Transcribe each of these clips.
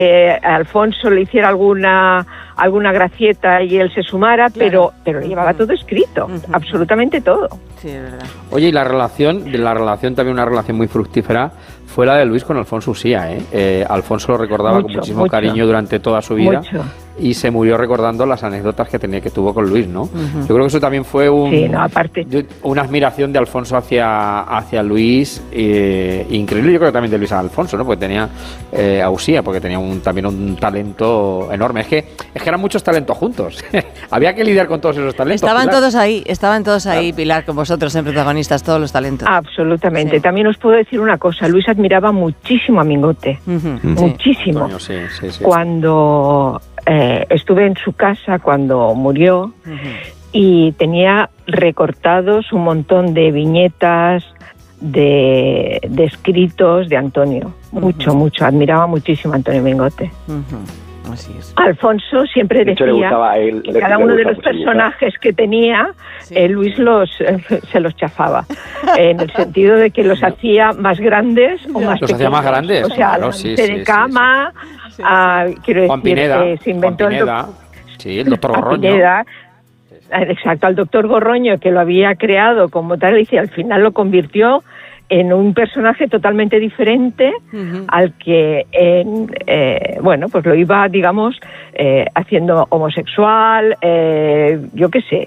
Alfonso le hiciera alguna gracieta y él se sumara, claro. pero llevaba todo escrito, absolutamente todo. Sí, es verdad. Oye, y la relación también, una relación muy fructífera, fue la de Luis con Alfonso Usía, ¿eh? Alfonso lo recordaba con muchísimo cariño durante toda su vida. Y se murió recordando las anécdotas que tuvo con Luis, ¿no? Yo creo que eso también fue una admiración de Alfonso hacia Luis, increíble. Yo creo que también de Luis a Alfonso, ¿no? Porque tenía a Usía, porque tenía también un talento enorme. Es que eran muchos talentos juntos. Había que lidiar con todos esos talentos. Estaban todos ahí, claro. Pilar, con vosotros en protagonistas, todos los talentos. Absolutamente. Sí. También os puedo decir una cosa, Luis admiraba muchísimo a Mingote, muchísimo. Sí. Cuando estuve en su casa cuando murió y tenía recortados un montón de viñetas, de escritos de Antonio. Mucho. Admiraba muchísimo a Antonio Mingote. Así es. Alfonso siempre decía que cada uno de los personajes que tenía, Luis se los chafaba, en el sentido de que los hacía más grandes o más pequeños. Los hacía más grandes. O sea, claro, de cama, quiero Juan decir, Pineda, se inventó el doctor Gorroño. Pineda, exacto, al doctor Gorroño, que lo había creado como tal, y al final lo convirtió en un personaje totalmente diferente al que, pues lo iba, digamos, haciendo homosexual, yo qué sé.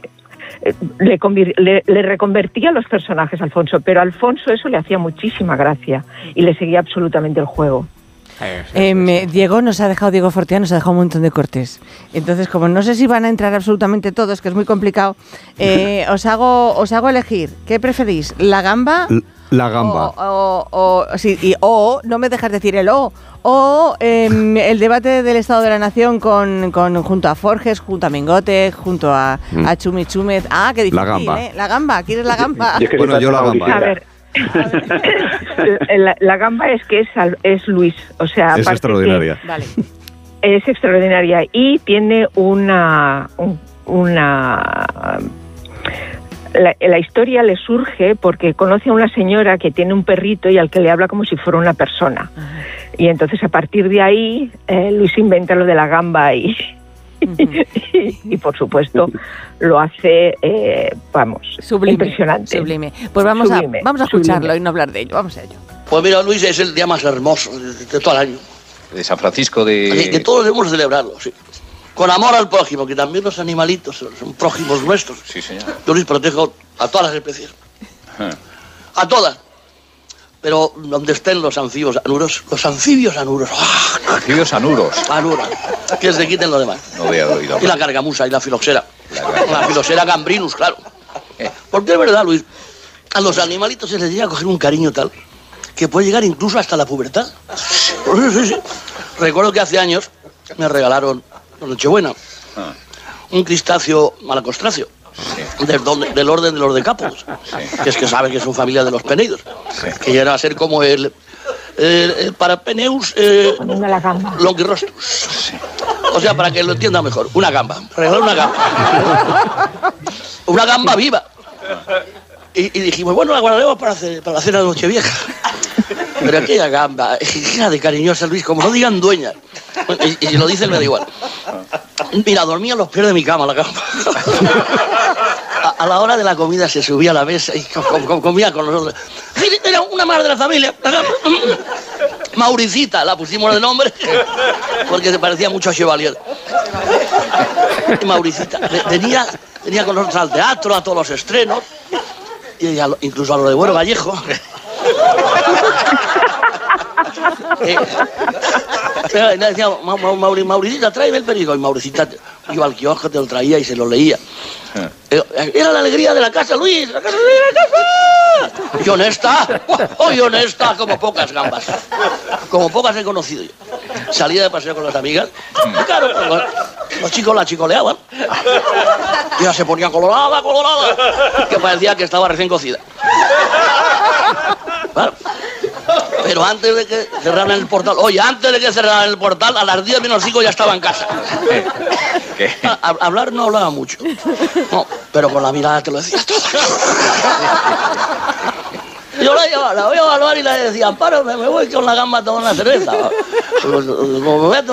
Le reconvertía los personajes a Alfonso, pero a Alfonso eso le hacía muchísima gracia y le seguía absolutamente el juego. Diego Fortea nos ha dejado un montón de cortes. Entonces, como no sé si van a entrar absolutamente todos, que es muy complicado, os hago elegir. ¿Qué preferís? ¿La gamba? La gamba. O no me dejas decir el o el debate del Estado de la Nación junto a Forges, junto a Mingote, junto a Chumi Chúmez. Ah, qué difícil, la gamba. La gamba, ¿quieres la gamba? Bueno, yo la gamba. A ver. La gamba es Luis, o sea, es extraordinaria. Vale. Es extraordinaria y tiene la historia le surge porque conoce a una señora que tiene un perrito y al que le habla como si fuera una persona. Y entonces a partir de ahí Luis inventa lo de la gamba y por supuesto lo hace, sublime, impresionante. Sublime. Pues vamos a escucharlo y no hablar de ello. Vamos a ello. Pues mira, Luis es el día más hermoso de todo el año. De San Francisco de... Que todos debemos celebrarlo, sí. Con amor al prójimo, que también los animalitos son prójimos nuestros. Sí, señor. Yo les protejo a todas las especies. A todas. Pero donde estén los anfibios anuros. Anfibios anuros. Anuros. Que se quiten los demás. No había oído. Y la cargamusa y la filoxera. La filoxera gambrinus, claro. Porque es verdad, Luis, a los animalitos se les llega a coger un cariño tal que puede llegar incluso hasta la pubertad. Sí. Recuerdo que hace años me regalaron Nochebuena un crustáceo malacostracio del orden de los decápodos, que es que sabe que son familia de los penéidos, que llega a ser como el Parapeneus longirostrum. O sea, para que lo entienda mejor, una gamba, regalar una gamba viva. Y dijimos, bueno, la guardaremos para la cena de Nochevieja. Pero aquella gamba, hija de cariñosa, Luis, como no digan dueña. Y si lo dicen me da igual. Mira, dormía en los pies de mi cama la gamba. A la hora de la comida se subía a la mesa y comía con nosotros. Era una madre de la familia. Mauricita, la pusimos de nombre porque se parecía mucho a Chevalier. Mauricita. Venía con nosotros al teatro, a todos los estrenos, y incluso a lo de Bueno Vallejo. Le decía, Mauricita, tráeme el periódico. Y Mauricita iba al kiosco, te lo traía y se lo leía. Era la alegría de la casa, Luis, la casa. Y honesta, como pocas gambas. Como pocas he conocido yo. Salía de paseo con las amigas. Y claro, los chicos la chicoleaban. Y ella se ponía colorada, que parecía que estaba recién cocida. Claro. Pero antes de que cerraran el portal, a las 10 menos 5 ya estaba en casa. ¿Qué? Hablar no hablaba mucho. No, pero con la mirada te lo decía todo. Yo la voy a evaluar y le decía, Amparo, me voy con la gamba a tomar una cerveza. Como me voy a